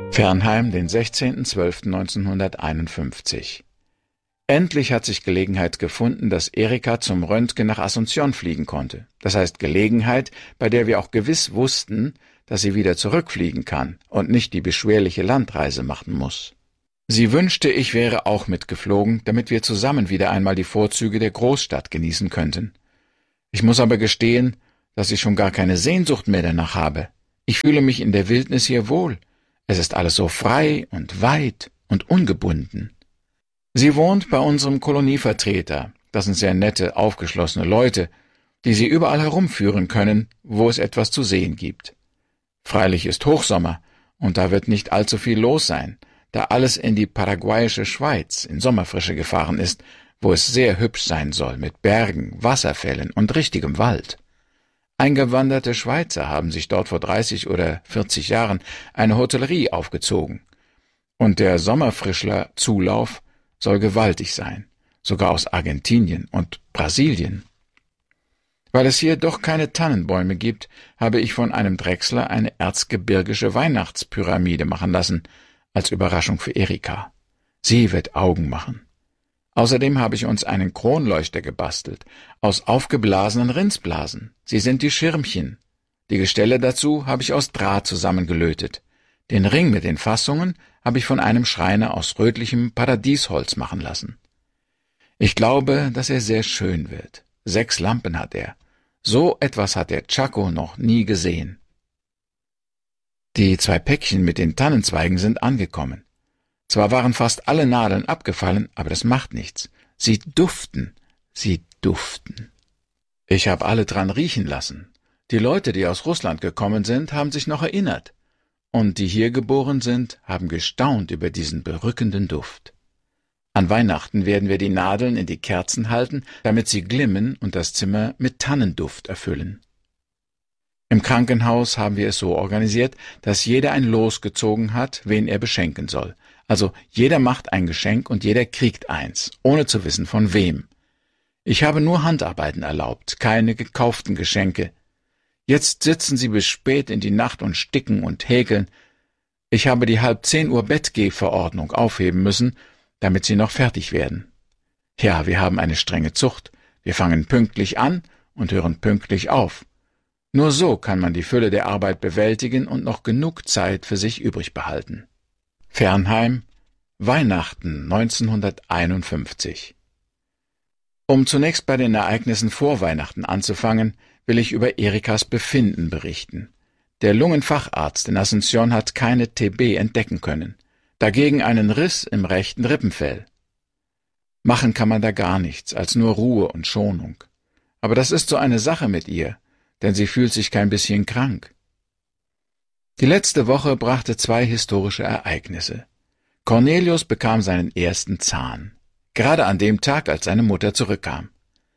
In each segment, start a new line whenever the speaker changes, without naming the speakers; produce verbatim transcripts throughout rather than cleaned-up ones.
Fernheim, den sechzehnten zwölften neunzehnhunderteinundfünfzig. Endlich hat sich Gelegenheit gefunden, dass Erika zum Röntgen nach Asunción fliegen konnte. Das heißt Gelegenheit, bei der wir auch gewiss wussten, dass sie wieder zurückfliegen kann und nicht die beschwerliche Landreise machen muss. Sie wünschte, ich wäre auch mitgeflogen, damit wir zusammen wieder einmal die Vorzüge der Großstadt genießen könnten. Ich muss aber gestehen, dass ich schon gar keine Sehnsucht mehr danach habe. Ich fühle mich in der Wildnis hier wohl. Es ist alles so frei und weit und ungebunden. Sie wohnt bei unserem Kolonievertreter. Das sind sehr nette, aufgeschlossene Leute, die sie überall herumführen können, wo es etwas zu sehen gibt. Freilich ist Hochsommer, und da wird nicht allzu viel los sein, da alles in die paraguayische Schweiz in Sommerfrische gefahren ist, wo es sehr hübsch sein soll, mit Bergen, Wasserfällen und richtigem Wald. Eingewanderte Schweizer haben sich dort vor dreißig oder vierzig Jahren eine Hotellerie aufgezogen. Und der Sommerfrischler-Zulauf soll gewaltig sein, sogar aus Argentinien und Brasilien. Weil es hier doch keine Tannenbäume gibt, habe ich von einem Drechsler eine erzgebirgische Weihnachtspyramide machen lassen, als Überraschung für Erika. Sie wird Augen machen. Außerdem habe ich uns einen Kronleuchter gebastelt, aus aufgeblasenen Rindsblasen. Sie sind die Schirmchen. Die Gestelle dazu habe ich aus Draht zusammengelötet. Den Ring mit den Fassungen habe ich von einem Schreiner aus rötlichem Paradiesholz machen lassen. Ich glaube, dass er sehr schön wird. Sechs Lampen hat er. So etwas hat der Chaco noch nie gesehen. Die zwei Päckchen mit den Tannenzweigen sind angekommen. Zwar waren fast alle Nadeln abgefallen, aber das macht nichts. Sie duften, sie duften. Ich habe alle dran riechen lassen. Die Leute, die aus Russland gekommen sind, haben sich noch erinnert. Und die hier geboren sind, haben gestaunt über diesen berückenden Duft. An Weihnachten werden wir die Nadeln in die Kerzen halten, damit sie glimmen und das Zimmer mit Tannenduft erfüllen. Im Krankenhaus haben wir es so organisiert, dass jeder ein Los gezogen hat, wen er beschenken soll. Also jeder macht ein Geschenk und jeder kriegt eins, ohne zu wissen von wem. Ich habe nur Handarbeiten erlaubt, keine gekauften Geschenke. Jetzt sitzen sie bis spät in die Nacht und sticken und häkeln. Ich habe die halb zehn Uhr Bettgeh-Verordnung aufheben müssen, damit sie noch fertig werden. Ja, wir haben eine strenge Zucht. Wir fangen pünktlich an und hören pünktlich auf. Nur so kann man die Fülle der Arbeit bewältigen und noch genug Zeit für sich übrig behalten. Fernheim, Weihnachten neunzehnhunderteinundfünfzig. Um zunächst bei den Ereignissen vor Weihnachten anzufangen, will ich über Erikas Befinden berichten. Der Lungenfacharzt in Asunción hat keine T B entdecken können, dagegen einen Riss im rechten Rippenfell. Machen kann man da gar nichts, als nur Ruhe und Schonung. Aber das ist so eine Sache mit ihr, denn sie fühlt sich kein bisschen krank. Die letzte Woche brachte zwei historische Ereignisse. Cornelius bekam seinen ersten Zahn, gerade an dem Tag, als seine Mutter zurückkam.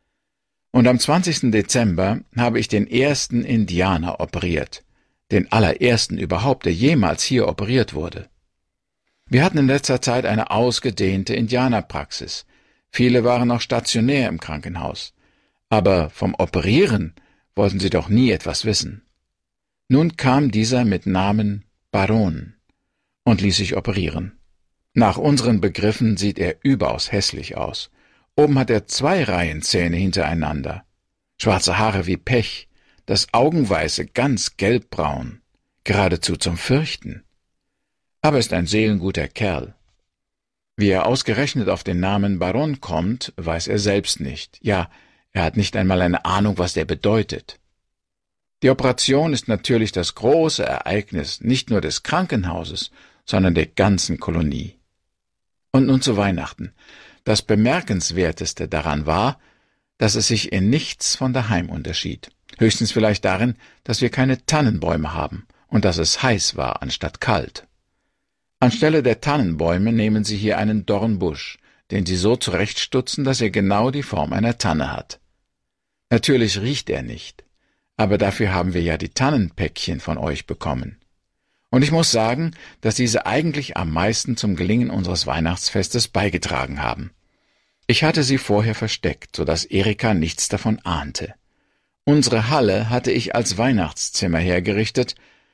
Und am zwanzigsten Dezember habe ich den ersten Indianer operiert, den allerersten überhaupt, der jemals hier operiert wurde. Wir hatten in letzter Zeit eine ausgedehnte Indianerpraxis. Viele waren noch stationär im Krankenhaus. Aber vom Operieren wollten sie doch nie etwas wissen. Nun kam dieser mit Namen Baron und ließ sich operieren. Nach unseren Begriffen sieht er überaus hässlich aus. Oben hat er zwei Reihen Zähne hintereinander, schwarze Haare wie Pech, das Augenweiße ganz gelbbraun, geradezu zum Fürchten. Aber ist ein seelenguter Kerl. Wie er ausgerechnet auf den Namen Baron kommt, weiß er selbst nicht. Ja, er hat nicht einmal eine Ahnung, was der bedeutet. Die Operation ist natürlich das große Ereignis, nicht nur des Krankenhauses, sondern der ganzen Kolonie. Und nun zu Weihnachten. Das Bemerkenswerteste daran war, dass es sich in nichts von daheim unterschied. Höchstens vielleicht darin, dass wir keine Tannenbäume haben und dass es heiß war anstatt kalt. Anstelle der Tannenbäume nehmen sie hier einen Dornbusch, den sie so zurechtstutzen, dass er genau die Form einer Tanne hat. Natürlich riecht er nicht, aber dafür haben wir ja die Tannenpäckchen von euch bekommen. Und ich muss sagen, dass diese eigentlich am meisten zum Gelingen unseres Weihnachtsfestes beigetragen haben. Ich hatte sie vorher versteckt, so dass Erika nichts davon ahnte. Unsere Halle hatte ich als Weihnachtszimmer hergerichtet,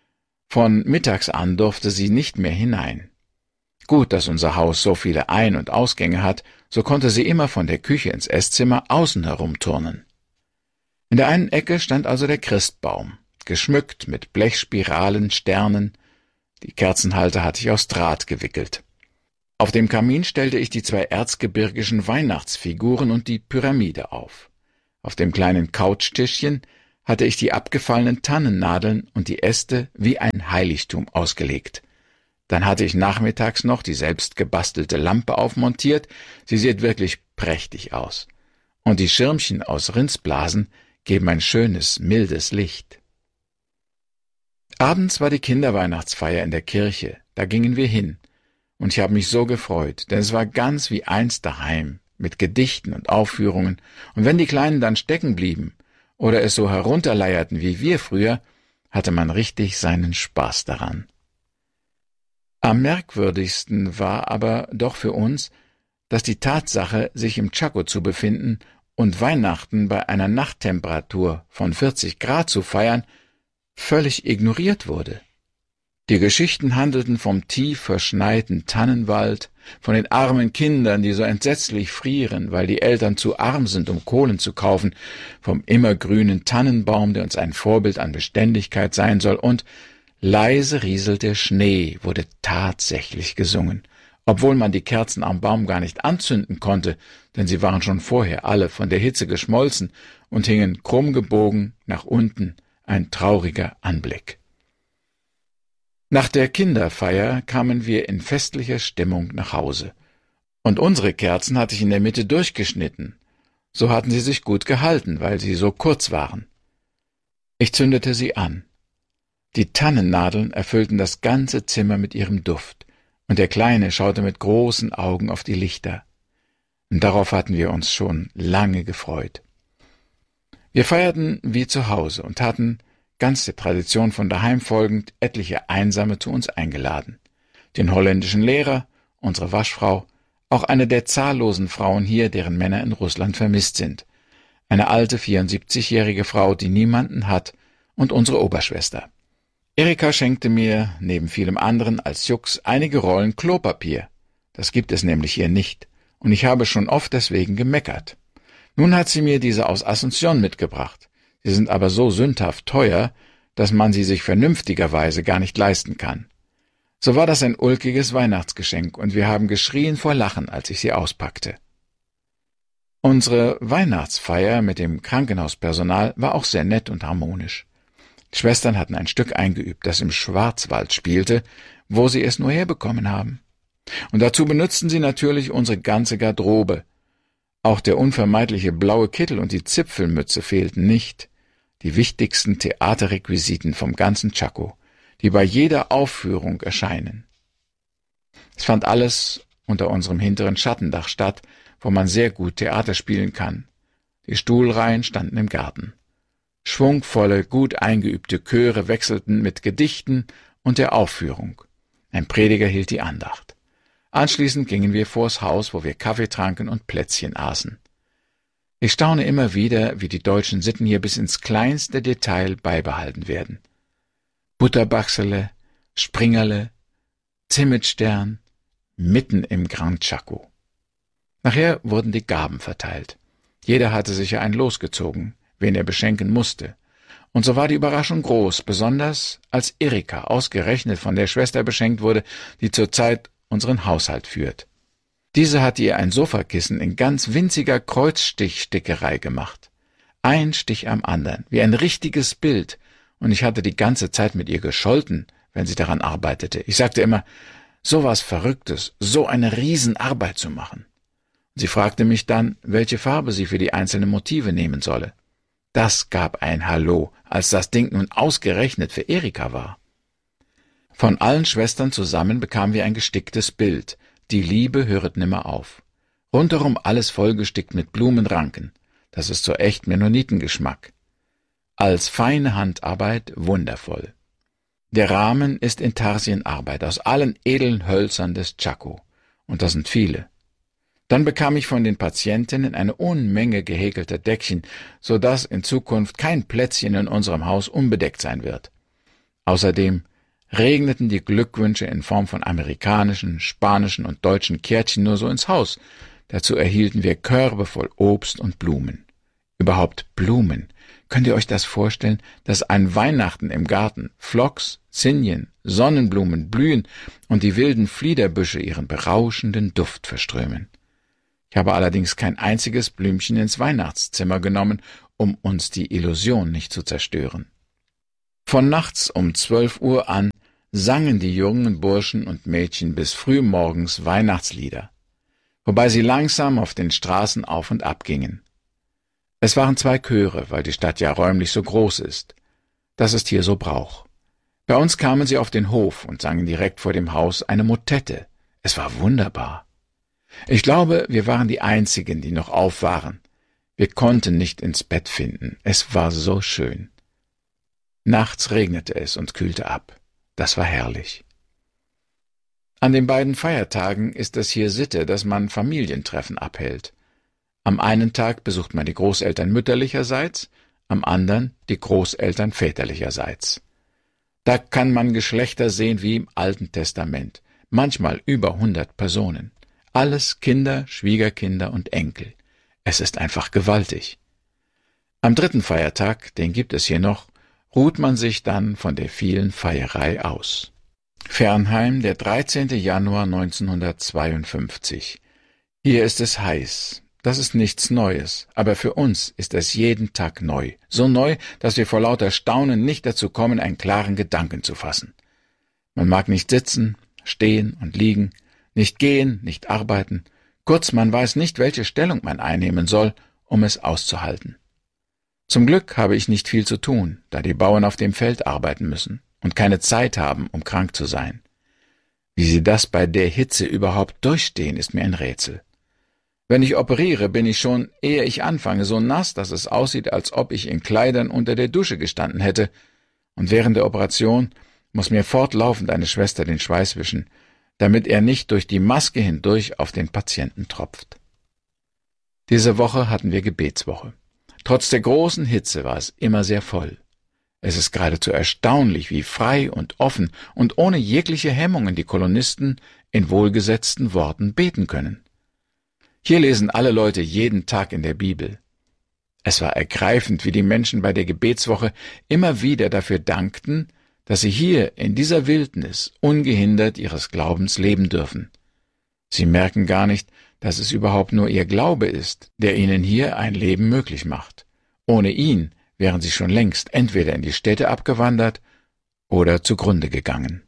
Von mittags an durfte sie nicht mehr hinein. Gut, dass unser Haus so viele Ein- und Ausgänge hat, so konnte sie immer von der Küche ins Esszimmer außen herumturnen. In der einen Ecke stand also der Christbaum, geschmückt mit Blechspiralen, Sternen. Die Kerzenhalter hatte ich aus Draht gewickelt. Auf dem Kamin stellte ich die zwei erzgebirgischen Weihnachtsfiguren und die Pyramide auf. Auf dem kleinen Couchtischchen hatte ich die abgefallenen Tannennadeln und die Äste wie ein Heiligtum ausgelegt. Dann hatte ich nachmittags noch die selbst gebastelte Lampe aufmontiert, sie sieht wirklich prächtig aus. Und die Schirmchen aus Rindsblasen geben ein schönes, mildes Licht. Abends war die Kinderweihnachtsfeier in der Kirche, da gingen wir hin. Und ich habe mich so gefreut, denn es war ganz wie einst daheim, mit Gedichten und Aufführungen, und wenn die Kleinen dann stecken blieben oder es so herunterleierten wie wir früher, hatte man richtig seinen Spaß daran. Am merkwürdigsten war aber doch für uns, dass die Tatsache, sich im Chaco zu befinden und Weihnachten bei einer Nachttemperatur von vierzig Grad zu feiern, völlig ignoriert wurde. Die Geschichten handelten vom tief verschneiten Tannenwald, von den armen Kindern, die so entsetzlich frieren, weil die Eltern zu arm sind, um Kohlen zu kaufen, vom immergrünen Tannenbaum, der uns ein Vorbild an Beständigkeit sein soll, und leise rieselt der Schnee, wurde tatsächlich gesungen, obwohl man die Kerzen am Baum gar nicht anzünden konnte, denn sie waren schon vorher alle von der Hitze geschmolzen und hingen krumm gebogen nach unten, ein trauriger Anblick. Nach der Kinderfeier kamen wir in festlicher Stimmung nach Hause, und unsere Kerzen hatte ich in der Mitte durchgeschnitten. So hatten sie sich gut gehalten, weil sie so kurz waren. Ich zündete sie an. Die Tannennadeln erfüllten das ganze Zimmer mit ihrem Duft, und der Kleine schaute mit großen Augen auf die Lichter. Und darauf hatten wir uns schon lange gefreut. Wir feierten wie zu Hause und hatten, ganz der Tradition von daheim folgend, etliche Einsame zu uns eingeladen. Den holländischen Lehrer, unsere Waschfrau, auch eine der zahllosen Frauen hier, deren Männer in Russland vermisst sind, eine alte vierundsiebzigjährige Frau, die niemanden hat, und unsere Oberschwester. Erika schenkte mir, neben vielem anderen, als Jux einige Rollen Klopapier. Das gibt es nämlich hier nicht, und ich habe schon oft deswegen gemeckert. Nun hat sie mir diese aus Asunción mitgebracht. Sie sind aber so sündhaft teuer, dass man sie sich vernünftigerweise gar nicht leisten kann. So war das ein ulkiges Weihnachtsgeschenk, und wir haben geschrien vor Lachen, als ich sie auspackte. Unsere Weihnachtsfeier mit dem Krankenhauspersonal war auch sehr nett und harmonisch. Die Schwestern hatten ein Stück eingeübt, das im Schwarzwald spielte, wo sie es nur herbekommen haben. Und dazu benutzten sie natürlich unsere ganze Garderobe. Auch der unvermeidliche blaue Kittel und die Zipfelmütze fehlten nicht, die wichtigsten Theaterrequisiten vom ganzen Chaco, die bei jeder Aufführung erscheinen. Es fand alles unter unserem hinteren Schattendach statt, wo man sehr gut Theater spielen kann. Die Stuhlreihen standen im Garten. Schwungvolle, gut eingeübte Chöre wechselten mit Gedichten und der Aufführung. Ein Prediger hielt die Andacht. Anschließend gingen wir vors Haus, wo wir Kaffee tranken und Plätzchen aßen. Ich staune immer wieder, wie die deutschen Sitten hier bis ins kleinste Detail beibehalten werden. Butterbachsele, Springerle, Zimmetstern, mitten im Gran Chaco. Nachher wurden die Gaben verteilt. Jeder hatte sicher ein Los gezogen, wen er beschenken musste. Und so war die Überraschung groß, besonders als Erika ausgerechnet von der Schwester beschenkt wurde, die zurzeit unseren Haushalt führt. Diese hatte ihr ein Sofakissen in ganz winziger Kreuzstichstickerei gemacht. Ein Stich am anderen, wie ein richtiges Bild, und ich hatte die ganze Zeit mit ihr gescholten, wenn sie daran arbeitete. Ich sagte immer, so was Verrücktes, so eine Riesenarbeit zu machen. Sie fragte mich dann, welche Farbe sie für die einzelnen Motive nehmen solle. Das gab ein Hallo, als das Ding nun ausgerechnet für Erika war. Von allen Schwestern zusammen bekamen wir ein gesticktes Bild. Die Liebe höret nimmer auf. Rundherum alles vollgestickt mit Blumenranken. Das ist so echt Mennonitengeschmack. Als feine Handarbeit wundervoll. Der Rahmen ist Intarsienarbeit aus allen edlen Hölzern des Chaco. Und das sind viele. Dann bekam ich von den Patientinnen eine Unmenge gehäkelter Deckchen, so dass in Zukunft kein Plätzchen in unserem Haus unbedeckt sein wird. Außerdem regneten die Glückwünsche in Form von amerikanischen, spanischen und deutschen Kärtchen nur so ins Haus. Dazu erhielten wir Körbe voll Obst und Blumen. Überhaupt Blumen. Könnt ihr euch das vorstellen, dass an Weihnachten im Garten Phlox, Zinien, Sonnenblumen blühen und die wilden Fliederbüsche ihren berauschenden Duft verströmen? Ich habe allerdings kein einziges Blümchen ins Weihnachtszimmer genommen, um uns die Illusion nicht zu zerstören. Von nachts um zwölf Uhr an sangen die jungen Burschen und Mädchen bis früh morgens Weihnachtslieder, wobei sie langsam auf den Straßen auf und ab gingen. Es waren zwei Chöre, weil die Stadt ja räumlich so groß ist. Das ist hier so Brauch. Bei uns kamen sie auf den Hof und sangen direkt vor dem Haus eine Motette. Es war wunderbar. Ich glaube, wir waren die Einzigen, die noch auf waren. Wir konnten nicht ins Bett finden. Es war so schön. Nachts regnete es und kühlte ab. Das war herrlich. An den beiden Feiertagen ist es hier Sitte, dass man Familientreffen abhält. Am einen Tag besucht man die Großeltern mütterlicherseits, am anderen die Großeltern väterlicherseits. Da kann man Geschlechter sehen wie im Alten Testament, manchmal über hundert Personen. Alles Kinder, Schwiegerkinder und Enkel. Es ist einfach gewaltig. Am dritten Feiertag, den gibt es hier noch, ruht man sich dann von der vielen Feierei aus. Fernheim, der dreizehnten Januar neunzehnhundertzweiundfünfzig. Hier ist es heiß. Das ist nichts Neues, aber für uns ist es jeden Tag neu. So neu, dass wir vor lauter Staunen nicht dazu kommen, einen klaren Gedanken zu fassen. Man mag nicht sitzen, stehen und liegen, nicht gehen, nicht arbeiten. Kurz, man weiß nicht, welche Stellung man einnehmen soll, um es auszuhalten. Zum Glück habe ich nicht viel zu tun, da die Bauern auf dem Feld arbeiten müssen und keine Zeit haben, um krank zu sein. Wie sie das bei der Hitze überhaupt durchstehen, ist mir ein Rätsel. Wenn ich operiere, bin ich schon, ehe ich anfange, so nass, dass es aussieht, als ob ich in Kleidern unter der Dusche gestanden hätte, und während der Operation muss mir fortlaufend eine Schwester den Schweiß wischen, damit er nicht durch die Maske hindurch auf den Patienten tropft. Diese Woche hatten wir Gebetswoche. Trotz der großen Hitze war es immer sehr voll. Es ist geradezu erstaunlich, wie frei und offen und ohne jegliche Hemmungen die Kolonisten in wohlgesetzten Worten beten können. Hier lesen alle Leute jeden Tag in der Bibel. Es war ergreifend, wie die Menschen bei der Gebetswoche immer wieder dafür dankten, dass sie hier in dieser Wildnis ungehindert ihres Glaubens leben dürfen. Sie merken gar nicht, dass es überhaupt nur ihr Glaube ist, der ihnen hier ein Leben möglich macht. Ohne ihn wären sie schon längst entweder in die Städte abgewandert oder zugrunde gegangen.